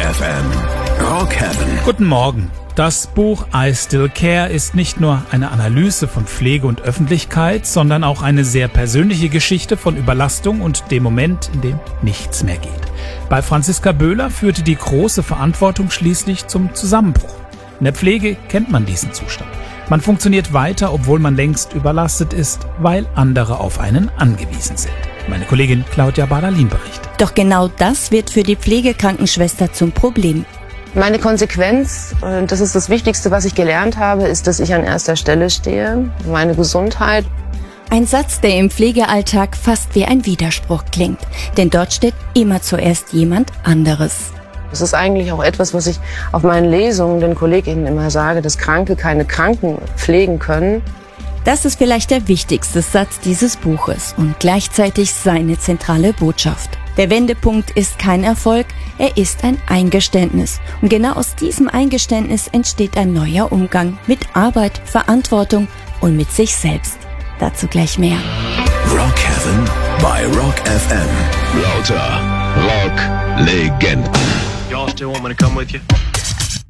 FM. Rock Heaven. Guten Morgen. Das Buch I Still Care ist nicht nur eine Analyse von Pflege und Öffentlichkeit, sondern auch eine sehr persönliche Geschichte von Überlastung und dem Moment, in dem nichts mehr geht. Bei Franziska Böhler führte die große Verantwortung schließlich zum Zusammenbruch. In der Pflege kennt man diesen Zustand. Man funktioniert weiter, obwohl man längst überlastet ist, weil andere auf einen angewiesen sind. Meine Kollegin Claudia Badalin berichtet. Doch genau das wird für die Pflegekrankenschwester zum Problem. Meine Konsequenz, und das ist das Wichtigste, was ich gelernt habe, ist, dass ich an erster Stelle stehe, meine Gesundheit. Ein Satz, der im Pflegealltag fast wie ein Widerspruch klingt, denn dort steht immer zuerst jemand anderes. Das ist eigentlich auch etwas, was ich auf meinen Lesungen den KollegInnen immer sage, dass Kranke keine Kranken pflegen können. Das ist vielleicht der wichtigste Satz dieses Buches und gleichzeitig seine zentrale Botschaft. Der Wendepunkt ist kein Erfolg, er ist ein Eingeständnis. Und genau aus diesem Eingeständnis entsteht ein neuer Umgang mit Arbeit, Verantwortung und mit sich selbst. Dazu gleich mehr. Rock Heaven bei Rock FM. Lauter Rock-Legenden. Y'all still want me to come with you?